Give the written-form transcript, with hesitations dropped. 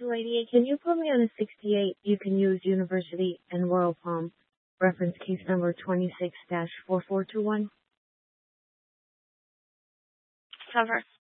288, can you put me on a 68? You can use University and Royal Palm. Reference case number 26-4421. Cover.